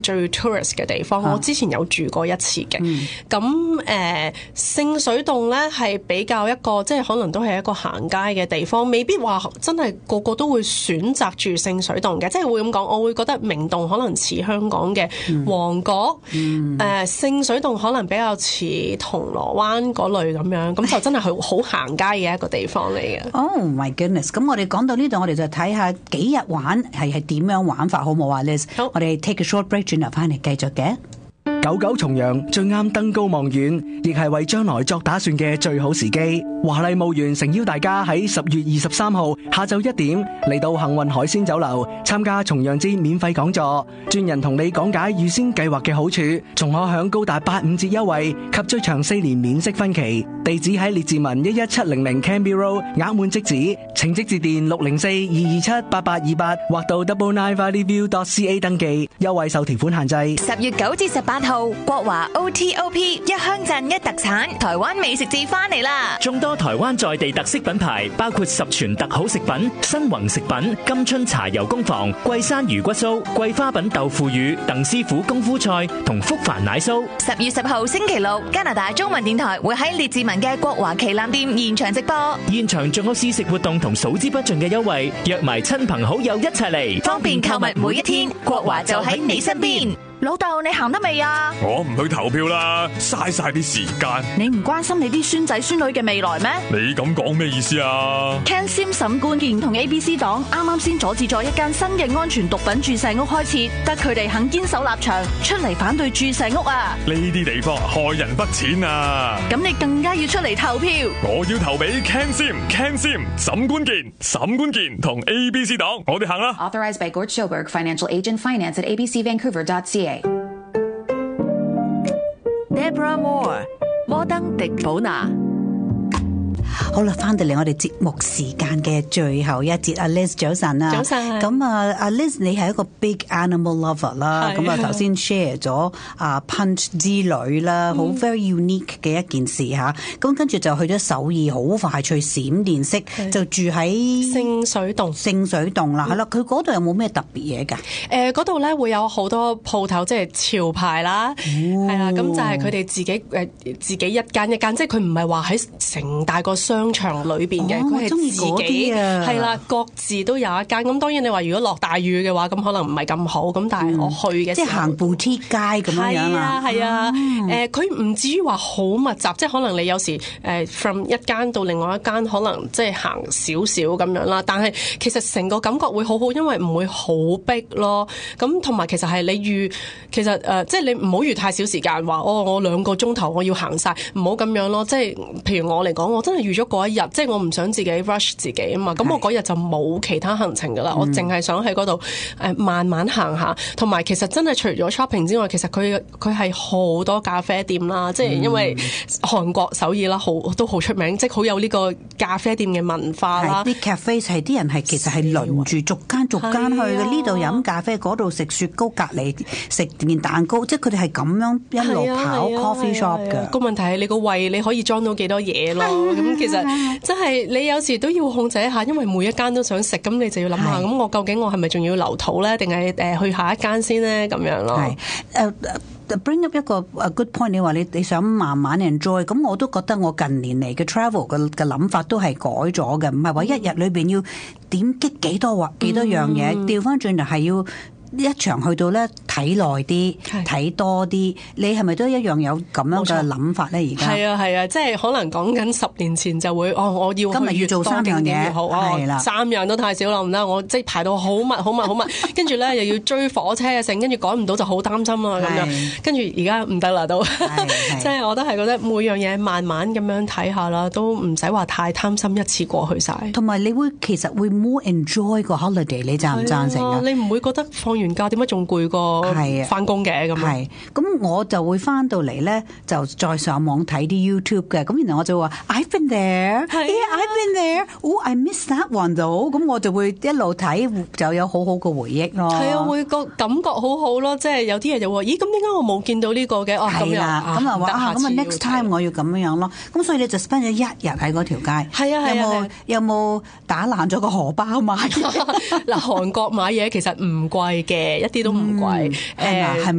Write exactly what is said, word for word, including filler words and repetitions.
最 tourist 嘅地方，我之前有住過一次嘅。咁誒、呃、聖水洞咧係比較一個即係可能都係一個行街嘅地方，未必話真係個個都會選擇住聖水洞嘅。即係會咁講，我會覺得明洞可能似香港嘅旺角，誒、嗯呃、聖水洞可能比較似銅鑼灣嗰類咁樣，咁就真係好好行街嘅一個地方嚟嘅。 Oh my goodness！ 咁我哋講到呢度，我哋就睇下幾日玩係係點樣玩法好冇啊 Liz？ 好，我哋 take a short break。轉頭翻嚟繼續嘅。 九九重陽最啱登高望遠，亦係為將來作打算嘅最好時機。華麗墓園誠邀大家喺十月二十三號下晝一點嚟到幸運海鮮酒樓參加重陽節免費講座，專人同你講解預先計劃嘅好處，仲可享高達八五折優惠及最長四年免息分期。地址喺列治文一一七零零 Canby Road， 額滿即止，請即致電六零四二二七八八二八或到 double nine valley view dot c a 登記。優惠受條款限制。 十月九至十八號，國華 O T O P 一鄉鎮一特產台灣美食節翻嚟啦！ 眾多台灣在地特色品牌，包括十全特好食品、新宏食品、金春茶油工房、桂山魚骨酥、桂花品豆腐乳、鄧師傅功夫菜同福凡奶酥。 十月十號星期六，加拿大中文電台會喺列治文嘅國華旗艦店現場直播， 現場仲有試食活動同數之不盡嘅優惠，約埋親朋好友一齊嚟， 方便購物每一天。國華就喺你身邊。老豆，你行得未啊？ 我唔去投票啦，嘥晒啲時間。 你唔關心你啲孫仔孫女嘅未來咩？ 你咁講咩意思啊 ？Ken Sim 沈冠健同 A B C 黨啱啱先阻止咗一間新嘅安全毒品注射屋開設，得佢哋肯堅守立場，出嚟反對注射屋啊！ 呢啲地方害人不淺啊！ 咁你更加要出嚟投票。 我要投俾 Ken Sim、Ken Sim、沈冠健、沈冠健同 A B C 黨，我哋行啦。 Authorized by Gord Schoberg, Financial Agent, Finance at a b c vancouver dot c a。 Deborah Moore， 摩登迪寶拿。 好啦，翻到嚟我哋節目時間嘅最後一節，阿 Liz 早晨啊， 早晨。 咁啊，阿 Liz 你係一個 big animal lover 啦，咁啊頭先 share 咗啊 Punch 之旅啦，好 very unique 嘅一件事吓，咁跟住就去咗首爾，好快脆閃電式就住喺聖水洞， 聖水洞啦，係啦，佢嗰度有冇咩特別嘢㗎？ 誒，嗰度咧會有好多鋪頭，即係潮牌啦，係啦，咁就係佢哋自己誒自己一間一間，即係佢唔係話喺成大個商場裏邊嘅，佢係自己係啦，各自都有一間。咁當然你話如果落大雨嘅話，咁可能唔係咁好。咁但係我去嘅時候， 即係行步梯街咁樣樣啊， 係啊，誒佢唔至於話好密集，即係可能你有時誒 from 一間到另外一間，可能即係行少少咁樣啦。但係其實成個感覺會好好，因為唔會好逼咯。咁同埋其實係你預，其實誒即係你唔好預太少時間，話哦我兩個鐘頭我要行晒，唔好咁樣咯。即係譬如我嚟講，我真係預咗嗰一日，即係我唔想自己 rush 自己啊嘛。咁我嗰日就冇其他行程噶啦，我淨係想喺嗰度誒慢慢行下。同埋其實真係除咗 shopping 之外，其實佢佢係好多咖啡店啦，即係因為韓國首爾啦，好都好出名，即係好有呢個咖啡店嘅文化啦。 啲 cafe 係啲人係其實係輪住逐間逐間去嘅，呢度飲咖啡，嗰度食雪糕，隔離食件蛋糕，即係佢哋係咁樣一路跑 coffee shop 嘅。 個問題係你個胃你可以裝到幾多嘢咯？咁其實真係你有時都要控制一下，因為每一間都想食，咁你就要諗下，咁我究竟我係咪仲要留肚咧，定係誒去下一間先咧？咁樣咯。 係誒。bring up 一個 good point， 你話你你想慢慢 enjoy， 咁我都覺得我近年嚟嘅 travel 嘅嘅諗法都係改咗嘅，唔係話一日裏邊要點擊幾多或幾多樣嘢，調翻轉嚟係要一場去到咧睇耐啲，睇多啲。你係咪都一樣有咁樣嘅諗法咧？而家係啊係啊，即係可能講緊十年前就會哦，我要今日要做三樣嘢， 係啦，三樣都太少啦，唔得，我即係排到好密好密好密，跟住咧又要追火車啊，成跟住趕唔到就好擔心啦咁樣。跟住而家唔得啦都，即係我都係覺得每樣嘢慢慢咁樣睇下啦，都唔使話太貪心一次過去晒。 同埋你會其實會 more enjoy 個 holiday， 你贊唔贊成啊？ 你唔會覺得放完假點解仲攰過翻工嘅咁？ 係咁我就會翻到嚟咧，就再上網睇啲 YouTube 嘅。咁然後我就話 I've been there， yeah I've been there， oh I missed that one though。咁我就會一路睇，就有好好嘅回憶咯。 係啊，會個感覺好好咯。即係有啲人就話：咦，咁點解我冇見到呢個嘅？哦，咁樣咁啊話啊，咁啊 next time 我要咁樣樣咯。咁所以你就 spend 咗一日喺嗰條街。 係啊係啊， 有冇打爛咗個荷包買？ 嗱，韓國買嘢其實唔貴嘅，一啲都唔貴。 係嘛？係